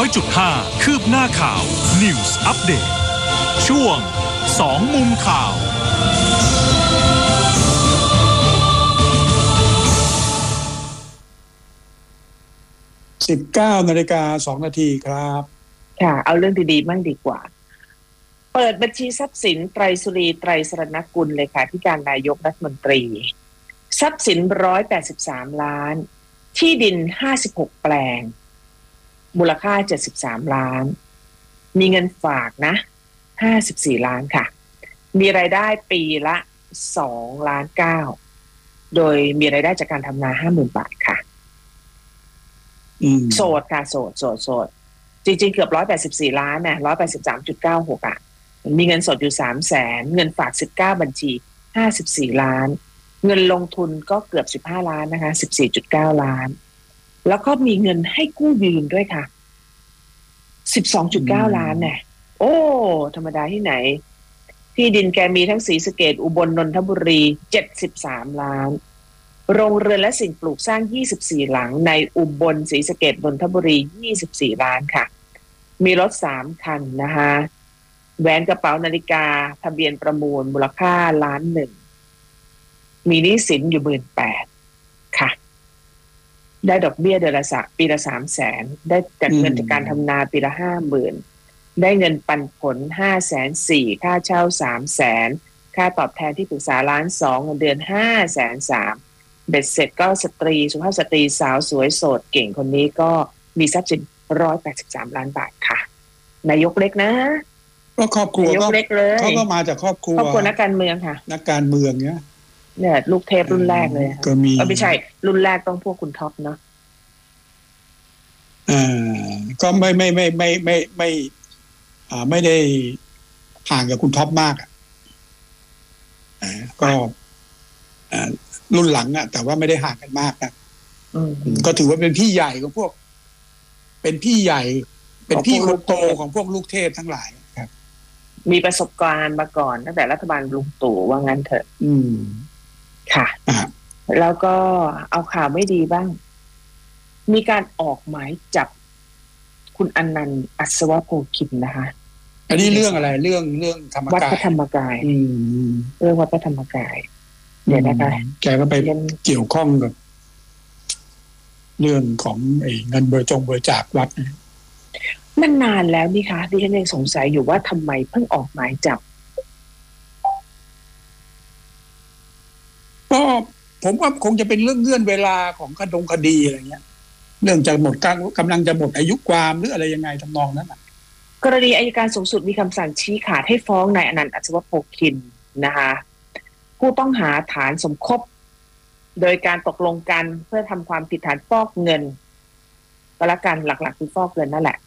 100.5 คืบหน้าข่าว News Update ช่วง2มุมข่าว 19:02 น.ครับค่ะเอาเรื่องดีๆบ้างดีกว่าเปิดบัญชีทรัพย์สินไตรสุรีไตรสรณกุลเลยค่ะที่การนายกรัฐมนตรีทรัพย์สิน183ล้านที่ดิน56แปลงมูลค่า73ล้านมีเงินฝากนะ54ล้านค่ะมีรายได้ปีละ2.9 ล้านโดยมีรายได้จากการทำนา 50,000 บาทค่ะโสดค่ะโสดจริงๆเกือบ184ล้านนะ183.96อ่ะมีเงินสดอยู่ 300,000 เงินฝาก19บัญชี54ล้านเงินลงทุนก็เกือบ15ล้านนะคะ 14.9 ล้านแล้วก็มีเงินให้กู้ยืมด้วยค่ะ 12.9 ล้านเนี่ยโอ้ธรรมดาที่ไหนที่ดินแกมีทั้งศรีสะเกษอุบลนนทบุรี73ล้านโรงเรือนและสิ่งปลูกสร้าง24หลังในอุบลศรีสะเกษนนทบุรี24ล้านค่ะมีรถ3คันนะคะแหวนกระเป๋านาฬิกาทะเบียนประมูลมูลค่า1.1 ล้านมีหนี้สินอยู่ 18,000 ค่ะได้ดอกเบี้ยเดือนละปีละ 300,000 ได้จากเงินจากการทำนาปีละ 50,000 ได้เงินปันผล 540,000 ค่าเช่า 300,000 ค่าตอบแทนที่ปรึกษา1.2 ล้านเงินเดือน 530,000 เบ็ดเสร็จก็สตรีสุภาพสตรีสาวสวยโสดเก่งคนนี้ก็มีทรัพย์สิน183ล้านบาทค่ะนายกเล็กนะก็ครอบครัวก็เขาก็มาจากครอบครัวนักการเมืองค่ะนักการเมืองเนี่ยลูกเทพรุ่นแรกเลยก็มีไม่ใช่รุ่นแรกต้องพวกคุณท็อปเนาะก็ไม่ได้ห่างกับคุณท็อปมากก็รุ่นหลังแต่ว่าไม่ได้ห่างกันมากนะก็ถือว่าเป็นพี่ใหญ่ของพวกเป็นพี่ใหญ่เป็นพี่คนโตของพวกลูกเทพทั้งหลายครับมีประสบการณ์มาก่อนตั้งแต่รัฐบาลลุงตู่ว่างั้นเถอะค่ะแล้วก็เอาข่าวไม่ดีบ้างมีการออกหมายจับคุณอนันต์อัศวโพคินนะคะอันนี้เรื่องอะไรเรื่องธรรมกายวัดพระธรรมกายเรื่องวัดพระธรรมกายเนี่ยนะคะแกก็ไปเกี่ยวข้องกับเรื่องของเงินบริจาควัดมันนานแล้วนี่คะดิฉันยังสงสัยอยู่ว่าทำไมเพิ่งออกหมายจับก็ผมว่าคงจะเป็นเรื่องเงื่อนเวลาของคดีอะไรเงี้ยเรื่องจะหมดกำลังจะหมดอายุความหรืออะไรยังไงทำนองนั้นกรณีอัยการสูงสุดมีคำสั่งชี้ขาดให้ฟ้องนายอนันต์อัศวโพคินนะคะผู้ต้องหาฐานสมคบโดยการตกลงกันเพื่อทำความผิดฐานฟอกเงินก็แล้วกันหลักๆคือฟอกเงินนั่นแหละ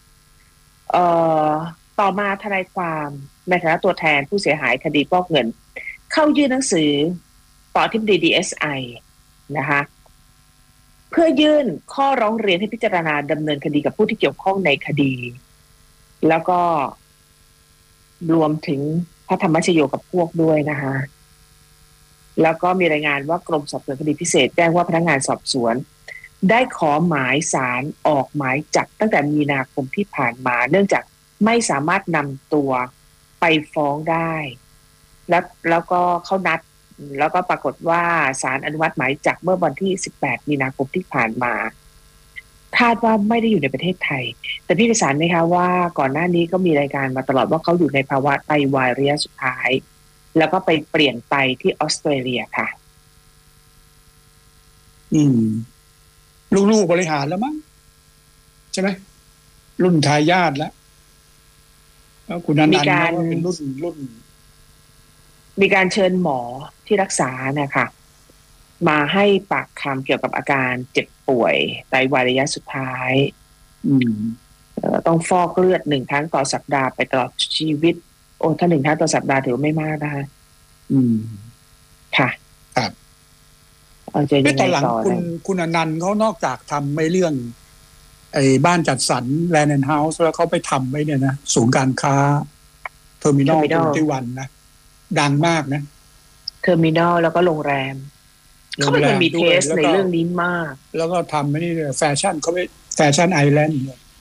ต่อมาทนายความในฐานะตัวแทนผู้เสียหายคดีฟอกเงินเข้ายื่นหนังสือต่ออธิบดี DSI นะคะเพื่อยื่นข้อร้องเรียนให้พิจารณาดำเนินคดีกับผู้ที่เกี่ยวข้องในคดีแล้วก็รวมถึงพระธรรมชโยกับพวกด้วยนะคะแล้วก็มีรายงานว่ากรมสอบสวนคดีพิเศษแจ้งว่าพนักงานสอบสวนได้ขอหมายศาลออกหมายจับตั้งแต่มีนาคมที่ผ่านมาเนื่องจากไม่สามารถนำตัวไปฟ้องได้แล้วก็เขานัดแล้วก็ปรากฏว่าศาลอนุมัติหมายจับเมื่อวันที่18มีนาคมที่ผ่านมาคาดว่าไม่ได้อยู่ในประเทศไทยแต่พี่กษาไหมคะว่าก่อนหน้านี้ก็มีรายการมาตลอดว่าเขาอยู่ในภาวะไตวายระยะสุดท้ายแล้วก็ไปเปลี่ยนไตที่ออสเตรเลียค่ะลูกบริหารแล้วมั้งใช่ไหมรุ่นทายาทแล้วคุณอนันต์ก็เป็นรุ่นมีการเชิญหมอที่รักษานะคะมาให้ปากคำเกี่ยวกับอาการเจ็บป่วยไตวายระยะสุดท้ายต้องฟอกเลือด1 ครั้งต่อสัปดาห์ไปตลอดชีวิตถ้า1 ครั้งต่อสัปดาห์ถือว่าไม่มากนะคะค่ะครับตอนหลังคุณอนันต์เขานอกจากทำไม่เรื่องบ้านจัดสรรแลนด์เฮาส์แล้วเขาไปทำไว้เนี่ยนะศูนย์การค้าเทอร์มินอล21นะดังมากนะเทอร์มินอลแล้วก็โรงแรมเขาเป็นคนมีเทสในเรื่องนี้มากแล้วก็ทำไม่นี่แฟชั่นเขาไปแฟชั่นไอแลนด์